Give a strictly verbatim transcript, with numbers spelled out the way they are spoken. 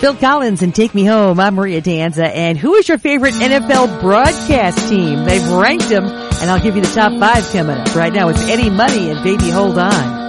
Phil Collins and Take Me Home. I'm Maria Danza. And who is your favorite N F L broadcast team? They've ranked them, and I'll give you the top five coming up. Right now, it's Eddie Money and Baby Hold On.